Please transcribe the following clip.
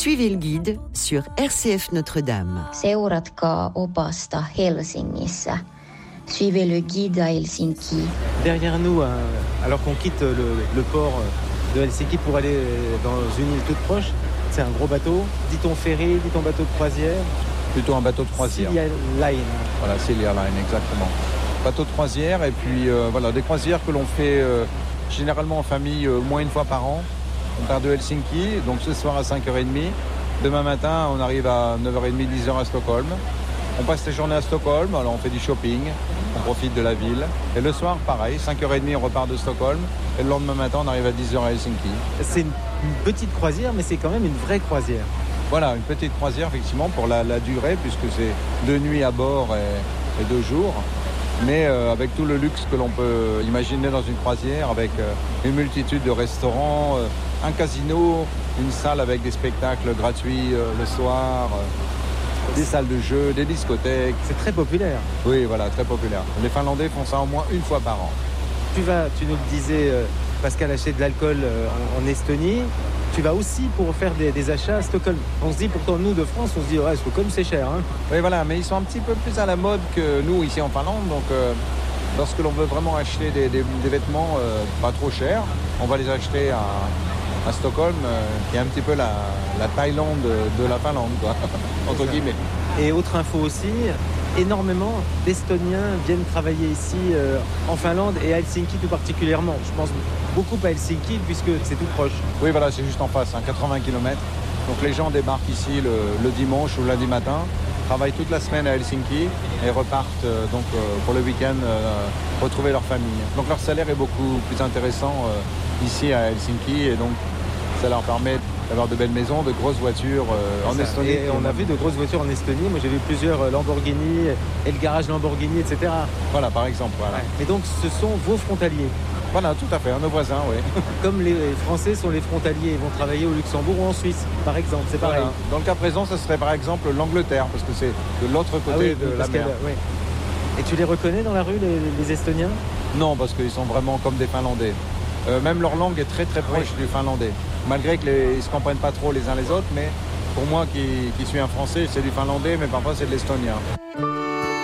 Suivez le guide sur RCF Notre-Dame. Seuratkaa opasta Helsingissä. Suivez le guide à Helsinki. Derrière nous, alors qu'on quitte le port de Helsinki pour aller dans une île toute proche, c'est un gros bateau. Dit-on ferry, dit-on bateau de croisière? Plutôt un bateau de croisière. Silja Line. Voilà, Silja Line, exactement. Bateau de croisière et puis voilà, des croisières que l'on fait généralement en famille au moins une fois par an. On part de Helsinki, donc ce soir à 5h30. Demain matin, on arrive à 9h30, 10h à Stockholm. On passe les journées à Stockholm, alors on fait du shopping, on profite de la ville. Et le soir, pareil, 5h30, on repart de Stockholm. Et le lendemain matin, on arrive à 10h à Helsinki. C'est une petite croisière, mais c'est quand même une vraie croisière. Voilà, une petite croisière, effectivement, pour la durée, puisque c'est 2 nuits à bord et 2 jours. Mais avec tout le luxe que l'on peut imaginer dans une croisière, avec une multitude de restaurants, un casino, une salle avec des spectacles gratuits le soir, des salles de jeux, des discothèques. C'est très populaire. Oui, voilà, très populaire. Les Finlandais font ça au moins une fois par an. Tu nous le disais, Pascal, acheter de l'alcool en Estonie. Tu vas aussi pour faire des achats à Stockholm. On se dit pourtant, nous de France, on se dit ouais, Stockholm c'est cher. Hein. Oui, voilà, mais ils sont un petit peu plus à la mode que nous ici en Finlande. Donc lorsque l'on veut vraiment acheter des vêtements pas trop chers, on va les acheter à Stockholm, qui est un petit peu la Thaïlande de la Finlande, quoi, entre guillemets. Et autre info aussi, énormément d'Estoniens viennent travailler ici en Finlande et à Helsinki tout particulièrement. Je pense beaucoup à Helsinki puisque c'est tout proche. Oui, voilà, c'est juste en face, 80 km. Donc les gens débarquent ici le dimanche ou lundi matin, travaillent toute la semaine à Helsinki et repartent pour le week-end retrouver leur famille. Donc leur salaire est beaucoup plus intéressant ici à Helsinki et donc ça leur permet d'avoir de belles maisons, de grosses voitures en Estonie. Et on a vu de grosses voitures en Estonie. Moi, j'ai vu plusieurs Lamborghini et le garage Lamborghini, etc. Voilà, par exemple. Voilà. Ouais. Et donc, ce sont vos frontaliers. Voilà, tout à fait, nos voisins, oui. Comme les Français sont les frontaliers, ils vont travailler au Luxembourg ou en Suisse, par exemple, c'est pareil. Voilà. Dans le cas présent, ce serait par exemple l'Angleterre, parce que c'est de l'autre côté de la mer. Oui. Et tu les reconnais dans la rue, les Estoniens? Non, parce qu'ils sont vraiment comme des Finlandais. Même leur langue est très très proche du finlandais. Malgré qu'ils ne se comprennent pas trop les uns les autres, mais pour moi qui suis un Français, c'est du finlandais, mais parfois c'est de l'estonien.